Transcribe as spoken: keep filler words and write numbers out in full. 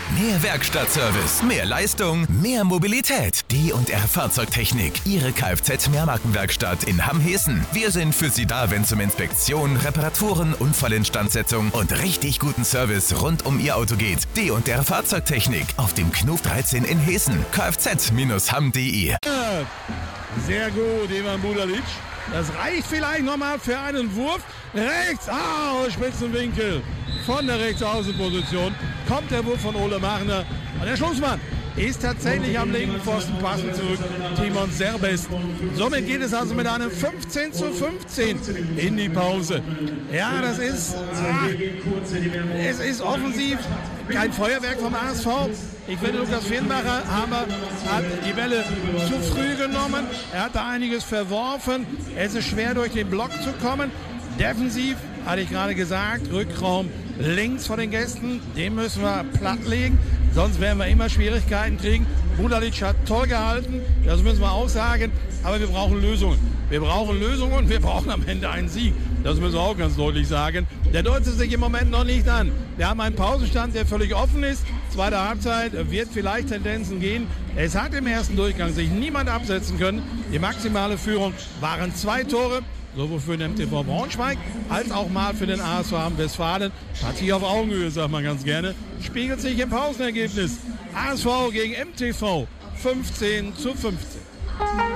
Mehr Werkstattservice, mehr Leistung, mehr Mobilität. D und R Fahrzeugtechnik, Ihre Kfz-Mehrmarkenwerkstatt in Hamm-Hessen. Wir sind für Sie da, wenn es um Inspektion, Reparaturen, Unfallinstandsetzung und richtig guten Service rund um Ihr Auto geht. D und R Fahrzeugtechnik auf dem Knuf dreizehn in Hessen. kfz Bindestrich hamm punkt de. Sehr gut, Ivan Budalic. Das reicht vielleicht nochmal für einen Wurf. Rechts, ah, Spitzenwinkel. Von der Rechtsaußenposition kommt der Wurf von Ole Machner. Und der Schlussmann ist tatsächlich am linken Pfosten passend zurück. Timon Serbest. Somit geht es also mit einem fünfzehn zu fünfzehn in die Pause. Ja, das ist, ah, es ist offensiv kein Feuerwerk vom A S V. Ich finde, Lukas Firnbacher aber hat die Bälle zu früh genommen. Er hat da einiges verworfen. Es ist schwer, durch den Block zu kommen. Defensiv, hatte ich gerade gesagt, Rückraum links von den Gästen. Den müssen wir plattlegen. Sonst werden wir immer Schwierigkeiten kriegen. Budalic hat toll gehalten, das müssen wir auch sagen. Aber wir brauchen Lösungen. Wir brauchen Lösungen und wir brauchen am Ende einen Sieg. Das müssen wir auch ganz deutlich sagen. Der deutet sich im Moment noch nicht an. Wir haben einen Pausenstand, der völlig offen ist. Zweite Halbzeit wird vielleicht Tendenzen gehen. Es hat im ersten Durchgang sich niemand absetzen können. Die maximale Führung waren zwei Tore. Sowohl für den M T V Braunschweig als auch mal für den A S V Hamm-Westfalen. Partie auf Augenhöhe, sagt man ganz gerne. Spiegelt sich im Pausenergebnis. A S V gegen M T V fünfzehn zu fünfzehn.